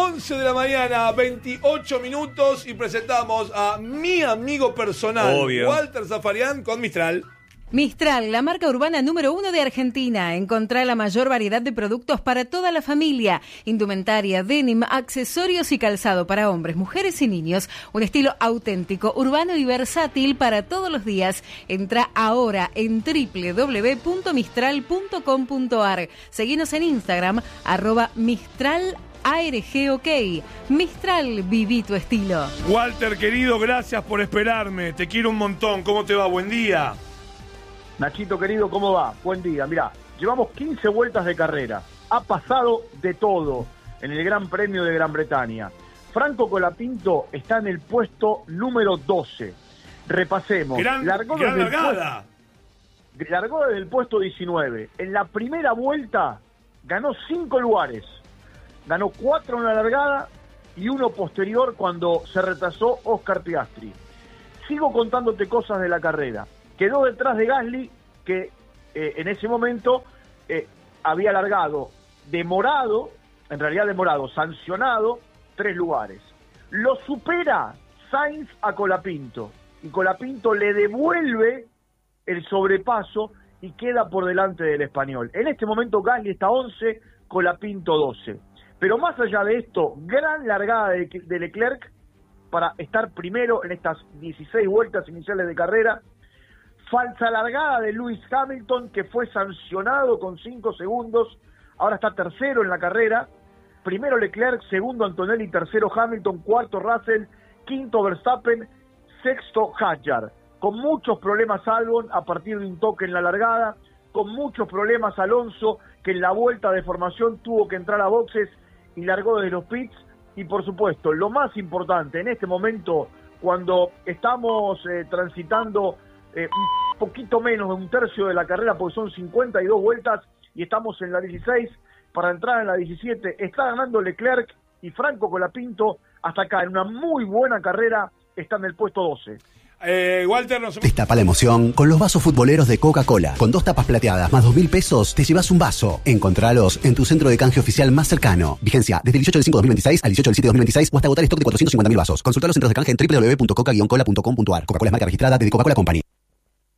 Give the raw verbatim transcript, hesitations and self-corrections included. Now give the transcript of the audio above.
once de la mañana, veintiocho minutos, y presentamos a mi amigo personal, Obvio. Walter Zafarian, con Mistral. Mistral, la marca urbana número uno de Argentina. Encontrá la mayor variedad de productos para toda la familia. Indumentaria, denim, accesorios y calzado para hombres, mujeres y niños. Un estilo auténtico, urbano y versátil para todos los días. Entrá ahora en doble u doble u doble u punto mistral punto com punto a r. Seguinos en Instagram, arroba Mistral A R G OK. Mistral, viví tu estilo. Walter, querido, gracias por esperarme. Te quiero un montón. ¿Cómo te va? Buen día. Nachito querido, ¿cómo va? Buen día. Mirá, llevamos quince vueltas de carrera. Ha pasado de todo en el Gran Premio de Gran Bretaña. Franco Colapinto está en el puesto número doce. Repasemos. Gran, largó, gran desde largada. El puesto, largó desde el puesto diecinueve. En la primera vuelta ganó cinco lugares. Ganó cuatro en la largada y uno posterior cuando se retrasó Oscar Piastri. Sigo contándote cosas de la carrera. Quedó detrás de Gasly, que eh, en ese momento eh, había largado demorado, en realidad demorado, sancionado, tres lugares. Lo supera Sainz a Colapinto, y Colapinto le devuelve el sobrepaso y queda por delante del español. En este momento Gasly está once, Colapinto doce. Pero más allá de esto, gran largada de, de Leclerc para estar primero en estas dieciséis vueltas iniciales de carrera. Falsa largada de Lewis Hamilton, que fue sancionado con cinco segundos, ahora está tercero en la carrera. Primero Leclerc, segundo Antonelli, tercero Hamilton, cuarto Russell, quinto Verstappen, sexto Hadjar. Con muchos problemas Albon a partir de un toque en la largada, con muchos problemas Alonso, que en la vuelta de formación tuvo que entrar a boxes y largó desde los pits. Y por supuesto, lo más importante en este momento, cuando estamos eh, transitando Eh, un poquito menos de un tercio de la carrera, porque son cincuenta y dos vueltas y estamos en la dieciséis para entrar en la diecisiete, está ganando Leclerc, y Franco Colapinto hasta acá en una muy buena carrera está en el puesto doce. Eh, Walter, nos... Destapa la emoción con los vasos futboleros de Coca-Cola. Con dos tapas plateadas más dos mil pesos te llevas un vaso. Encontralos en tu centro de canje oficial más cercano. Vigencia desde el dieciocho del cinco de dos mil veintiséis al dieciocho del siete de dos mil veintiséis o hasta agotar stock de cuatrocientos cincuenta mil vasos. Consulta los centros de canje en doble u doble u doble u punto coca guion cola punto com punto a r. Coca-Cola es marca registrada de Coca-Cola Company.